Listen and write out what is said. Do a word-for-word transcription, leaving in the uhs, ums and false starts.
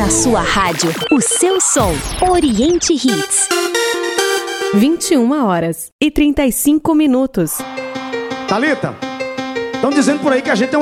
Na sua rádio, o seu som. Oriente Hits. vinte e uma horas e trinta e cinco minutos. Thalita, estão dizendo por aí que a gente é um